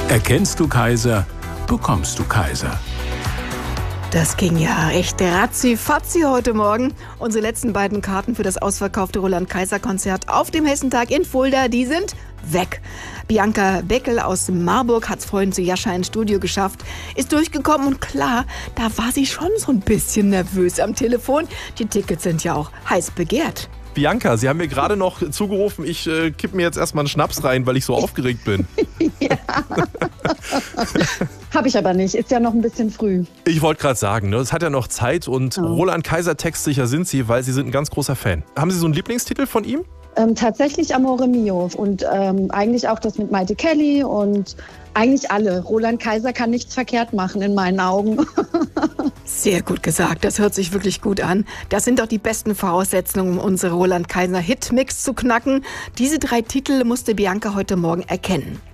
Erkennst du Kaiser, bekommst du Kaiser. Das ging ja echt ratzi-fatzi heute Morgen. Unsere letzten beiden Karten für das ausverkaufte Roland-Kaiser-Konzert auf dem Hessentag in Fulda, die sind weg. Bianca Beckel aus Marburg hat es vorhin zu Jascha ins Studio geschafft, ist durchgekommen und klar, da war sie schon so ein bisschen nervös am Telefon. Die Tickets sind ja auch heiß begehrt. Bianca, Sie haben mir gerade noch zugerufen, ich kipp mir jetzt erstmal einen Schnaps rein, weil ich so aufgeregt bin. Ja. Habe ich aber nicht, ist ja noch ein bisschen früh. Ich wollte gerade sagen, es hat ja noch Zeit und Roland Kaiser textsicher sind Sie, weil Sie sind ein ganz großer Fan. Haben Sie so einen Lieblingstitel von ihm? Tatsächlich Amore Mio und eigentlich auch das mit Maite Kelly und eigentlich alle. Roland Kaiser kann nichts verkehrt machen in meinen Augen. Sehr gut gesagt, das hört sich wirklich gut an. Das sind doch die besten Voraussetzungen, um unsere Roland Kaiser Hitmix zu knacken. Diese 3 Titel musste Bianca heute Morgen erkennen.